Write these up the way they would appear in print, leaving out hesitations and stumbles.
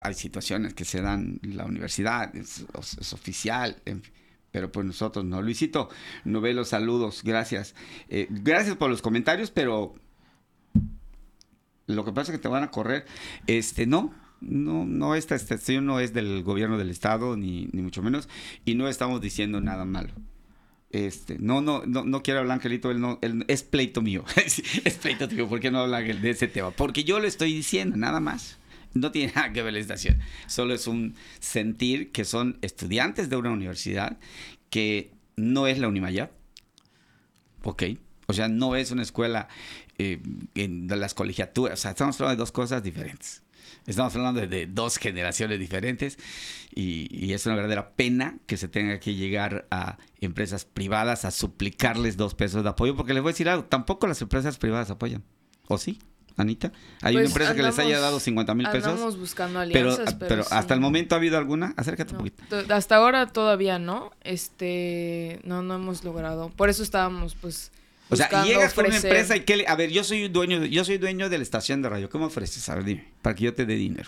hay situaciones que se dan en la universidad, es oficial, pero pues nosotros no. Luisito Novelo, saludos, gracias. Gracias por los comentarios, pero lo que pasa es que te van a correr. No, esta estación no es del gobierno del estado, ni mucho menos, y no estamos diciendo nada malo. No quiere hablar Angelito, él es pleito mío. Es pleito mío, ¿por qué no habla de ese tema? Porque yo le estoy diciendo, nada más. No tiene nada que ver la estación. Solo es un sentir que son estudiantes de una universidad que no es la Unimayab. Ok. O sea, no es una escuela de las colegiaturas. O sea, estamos hablando de dos cosas diferentes. Estamos hablando de dos generaciones diferentes y es una verdadera pena que se tenga que llegar a empresas privadas a suplicarles 2 pesos de apoyo, porque les voy a decir algo, tampoco las empresas privadas apoyan. ¿O sí, Anita? ¿Hay una empresa que les haya dado 50,000 pesos? Andamos buscando alianzas, pero sí. ¿hasta el momento ha habido alguna? Acércate un poquito. Hasta ahora todavía no. No hemos logrado. Por eso estábamos, pues, o sea, llegas con una ofrecer... empresa y a ver, yo soy dueño de la estación de radio. ¿Qué me ofreces? A ver, dime, para que yo te dé dinero.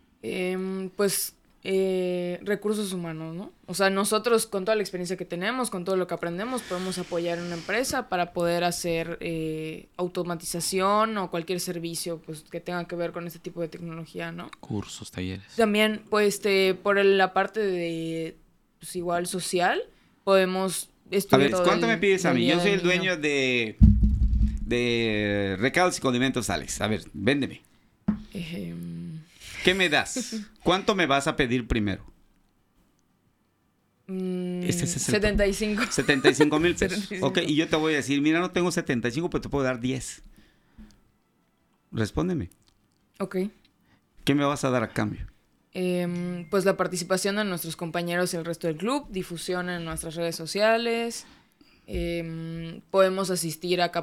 Recursos humanos, ¿no? O sea, nosotros con toda la experiencia que tenemos, con todo lo que aprendemos, podemos apoyar a una empresa para poder hacer automatización o cualquier servicio pues que tenga que ver con este tipo de tecnología, ¿no? Cursos, talleres. También, pues, por la parte de, pues, igual social, podemos estudiar. A ver, ¿cuánto me pides a mí? Yo soy el dueño de Recados y Condimentos Alex. A ver, véndeme. ¿Qué me das? ¿Cuánto me vas a pedir primero? 75. 75,000 pesos. 75. Ok, y yo te voy a decir, mira, no tengo 75, pero te puedo dar 10. Respóndeme. Ok. ¿Qué me vas a dar a cambio? Pues la participación de nuestros compañeros y el resto del club, difusión en nuestras redes sociales, podemos asistir a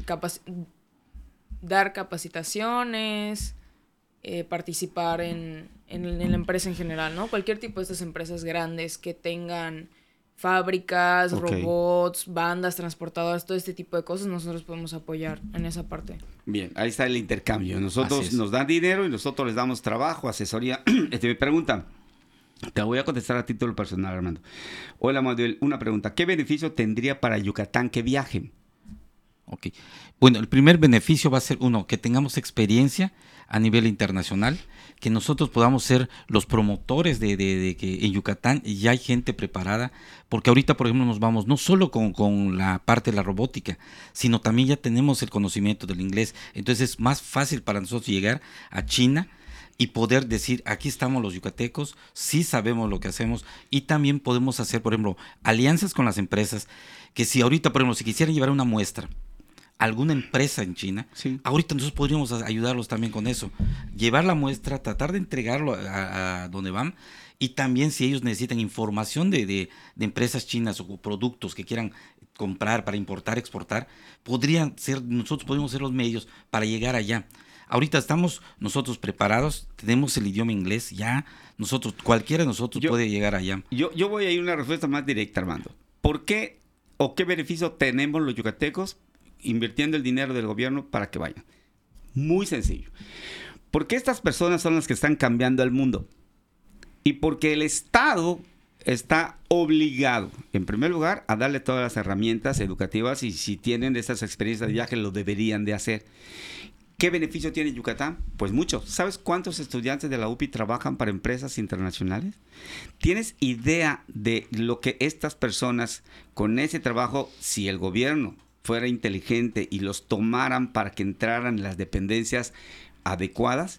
dar capacitaciones, participar en la empresa en general, ¿no? Cualquier tipo de estas empresas grandes que tengan fábricas, robots, bandas transportadoras, todo este tipo de cosas, nosotros podemos apoyar en esa parte. Bien, ahí está el intercambio. Nosotros nos dan dinero y nosotros les damos trabajo, asesoría. Me preguntan, te voy a contestar a título personal, Armando. Hola, Manuel, una pregunta. ¿Qué beneficio tendría para Yucatán que viajen? Ok. Bueno, el primer beneficio va a ser, que tengamos experiencia a nivel internacional, que nosotros podamos ser los promotores de que en Yucatán ya hay gente preparada, porque ahorita, por ejemplo, nos vamos no solo con la parte de la robótica, sino también ya tenemos el conocimiento del inglés. Entonces es más fácil para nosotros llegar a China y poder decir, aquí estamos los yucatecos, sí sabemos lo que hacemos, y también podemos hacer, por ejemplo, alianzas con las empresas, que si ahorita, por ejemplo, si quisieran llevar una muestra alguna empresa en China, sí, ahorita nosotros podríamos ayudarlos también con eso, llevar la muestra, tratar de entregarlo a donde van, y también si ellos necesitan información de empresas chinas o productos que quieran comprar para importar, exportar, nosotros podríamos ser los medios para llegar allá. Ahorita estamos nosotros preparados, tenemos el idioma inglés, ya cualquiera de nosotros puede llegar allá. Yo voy a ir a una respuesta más directa, Armando. ¿Por qué o qué beneficio tenemos los yucatecos invirtiendo el dinero del gobierno para que vayan? Muy sencillo. Porque estas personas son las que están cambiando el mundo. Y porque el Estado está obligado, en primer lugar, a darle todas las herramientas educativas, y si tienen esas experiencias de viaje, lo deberían de hacer. ¿Qué beneficio tiene Yucatán? Pues muchos. ¿Sabes cuántos estudiantes de la UPI trabajan para empresas internacionales? ¿Tienes idea de lo que estas personas con ese trabajo, si el gobierno fuera inteligente y los tomaran para que entraran en las dependencias adecuadas,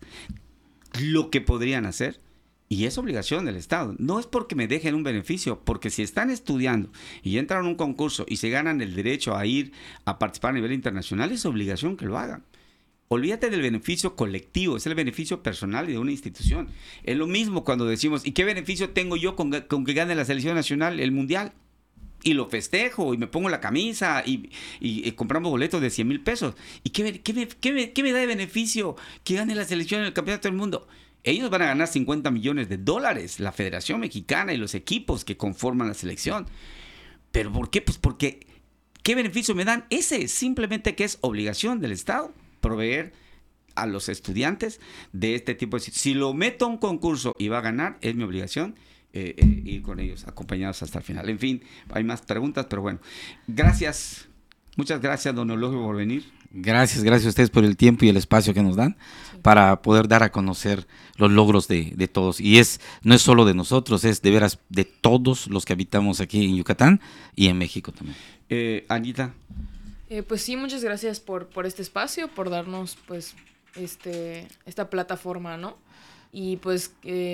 lo que podrían hacer? Y es obligación del Estado. No es porque me dejen un beneficio, porque si están estudiando y entran a un concurso y se ganan el derecho a ir a participar a nivel internacional, es obligación que lo hagan. Olvídate del beneficio colectivo, es el beneficio personal de una institución. Es lo mismo cuando decimos, ¿y qué beneficio tengo yo con que gane la selección nacional el mundial? Y lo festejo, y me pongo la camisa, y compramos boletos de 100,000 pesos. ¿Y qué me da de beneficio que gane la selección en el campeonato del mundo? Ellos van a ganar $50 millones, la Federación Mexicana y los equipos que conforman la selección. ¿Pero por qué? Pues porque, ¿qué beneficio me dan? Ese, simplemente que es obligación del Estado proveer a los estudiantes de este tipo de... Si lo meto a un concurso y va a ganar, es mi obligación ir con ellos, acompañados hasta el final. En fin, hay más preguntas, pero bueno. Gracias. Muchas gracias, don Eulogio, por venir. Gracias a ustedes por el tiempo y el espacio que nos dan para poder dar a conocer los logros de todos. Y no es solo de nosotros, es de veras de todos los que habitamos aquí en Yucatán y en México también. Anita. Pues sí, muchas gracias por este espacio, por darnos pues esta plataforma, ¿no? Y pues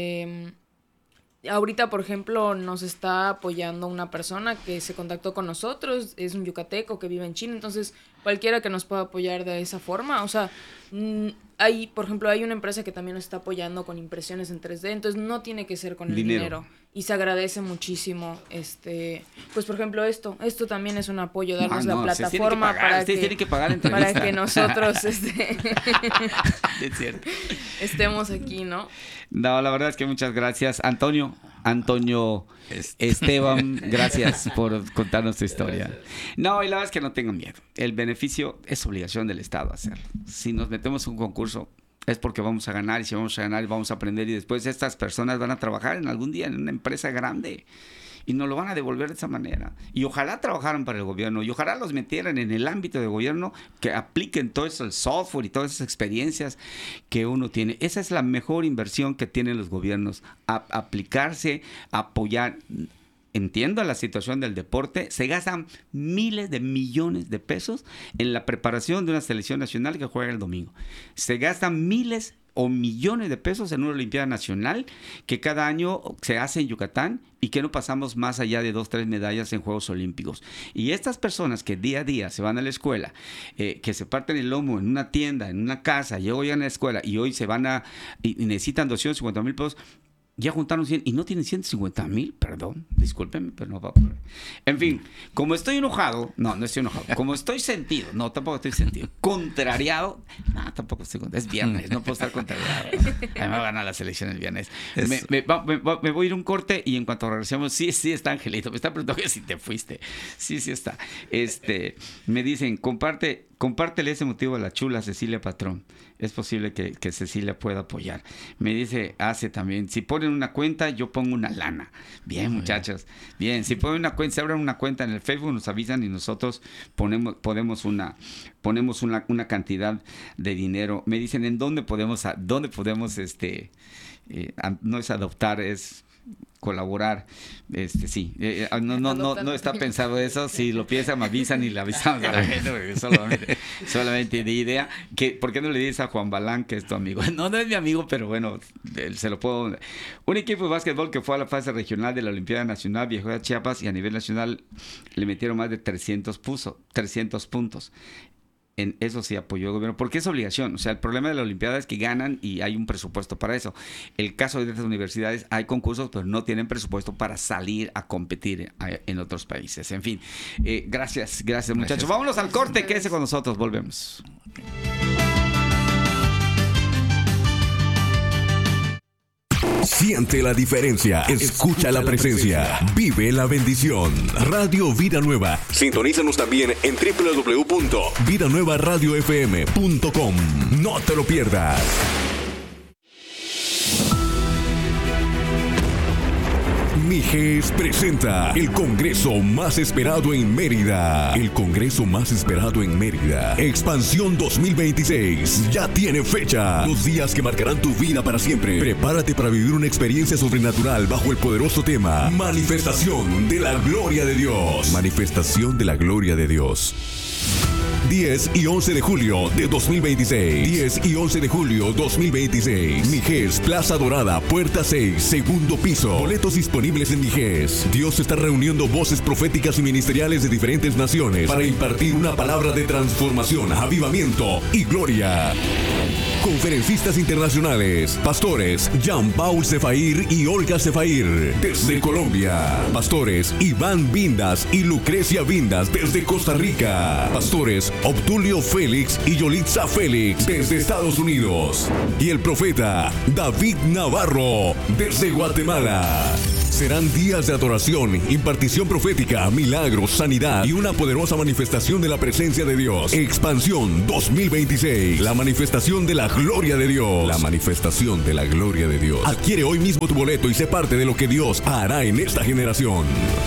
ahorita, por ejemplo, nos está apoyando una persona que se contactó con nosotros, es un yucateco que vive en China, entonces cualquiera que nos pueda apoyar de esa forma, o sea, por ejemplo, hay una empresa que también nos está apoyando con impresiones en 3D, entonces no tiene que ser con el dinero. Y se agradece muchísimo, pues por ejemplo esto también es un apoyo, darnos la plataforma para que nosotros es cierto. Estemos aquí, ¿no? No, la verdad es que muchas gracias, Antonio Esteban, gracias por contarnos tu historia. No, y la verdad es que no tengo miedo. El beneficio es obligación del Estado hacerlo. Si nos metemos en un concurso es porque vamos a ganar, y si vamos a ganar vamos a aprender, y después estas personas van a trabajar en algún día en una empresa grande y nos lo van a devolver de esa manera. Y ojalá trabajaran para el gobierno, y ojalá los metieran en el ámbito de gobierno, que apliquen todo eso, el software y todas esas experiencias que uno tiene. Esa es la mejor inversión que tienen los gobiernos, aplicarse, apoyar. Entiendo la situación del deporte, se gastan miles de millones de pesos en la preparación de una selección nacional que juega el domingo. Se gastan miles o millones de pesos en una Olimpiada Nacional que cada año se hace en Yucatán y que no pasamos más allá de 2-3 medallas en Juegos Olímpicos. Y estas personas que día a día se van a la escuela, que se parten el lomo en una tienda, en una casa, y hoy van a la escuela y hoy se van y necesitan 250,000 pesos, ya juntaron 100 y no tienen 150,000, perdón, discúlpenme, pero no va a poder. En fin, como estoy enojado, no estoy enojado, como estoy sentido, no, tampoco estoy sentido, contrariado, no, tampoco estoy contrariado, es viernes, no puedo estar contrariado, además va a ganar la selección el viernes. Me voy a ir a un corte y en cuanto regresemos, sí está Angelito, me está preguntando si te fuiste, sí está, me dicen, compártele ese motivo a la chula Cecilia Patrón. Es posible que Cecilia pueda apoyar. Me dice, también, si ponen una cuenta, yo pongo una lana. Bien, muchachos. Bien, si ponen una cuenta, se abren una cuenta en el Facebook, nos avisan y nosotros ponemos una cantidad de dinero. Me dicen, ¿en dónde podemos no es adoptar, es colaborar, sí, no está pensado eso. Si lo piensan, me avisan y le avisamos a la gente, solamente de idea. ¿Por qué no le dices a Juan Balán que es tu amigo? No es mi amigo, pero bueno, se lo puedo. Un equipo de básquetbol que fue a la fase regional de la Olimpiada Nacional viajó a Chiapas y a nivel nacional le metieron más de 300 puntos. En eso sí apoyó el gobierno, porque es obligación. O sea, el problema de la Olimpiada es que ganan y hay un presupuesto para eso. El caso de estas universidades, hay concursos, pero no tienen presupuesto para salir a competir en otros países. En fin, gracias muchachos. Vámonos al corte, quédese con nosotros, volvemos. Siente la diferencia, escucha la presencia, vive la bendición. Radio Vida Nueva. Sintonízanos también en www.vidanuevaradiofm.com. No te lo pierdas. Mijes presenta el congreso más esperado en Mérida. El congreso más esperado en Mérida. Expansión 2026. Ya tiene fecha. 2 días que marcarán tu vida para siempre. Prepárate para vivir una experiencia sobrenatural bajo el poderoso tema Manifestación de la Gloria de Dios. Manifestación de la Gloria de Dios. 10 y 11 de julio de 2026. 10 y 11 de julio 2026. Mijes, Plaza Dorada, Puerta 6, segundo piso. Boletos disponibles en Mijes. Dios está reuniendo voces proféticas y ministeriales de diferentes naciones para impartir una palabra de transformación, avivamiento y gloria. Conferencistas internacionales, pastores Jean-Paul Sefair y Olga Sefair desde Colombia, pastores Iván Vindas y Lucrecia Vindas desde Costa Rica, pastores Obdulio Félix y Yolitza Félix desde Estados Unidos y el profeta David Navarro desde Guatemala. Serán días de adoración, impartición profética, milagros, sanidad y una poderosa manifestación de la presencia de Dios. Expansión 2026. La manifestación de la gloria de Dios. La manifestación de la gloria de Dios. Adquiere hoy mismo tu boleto y sé parte de lo que Dios hará en esta generación.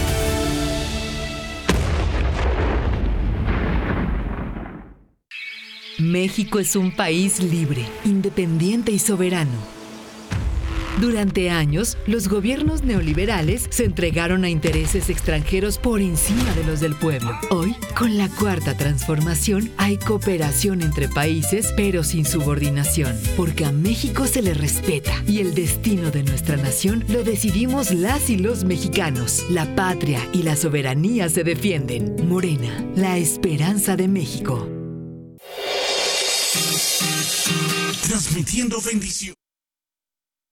México es un país libre, independiente y soberano. Durante años, los gobiernos neoliberales se entregaron a intereses extranjeros por encima de los del pueblo. Hoy, con la Cuarta Transformación, hay cooperación entre países, pero sin subordinación, porque a México se le respeta y el destino de nuestra nación lo decidimos las y los mexicanos. La patria y la soberanía se defienden. Morena, la esperanza de México. Transmitiendo bendición.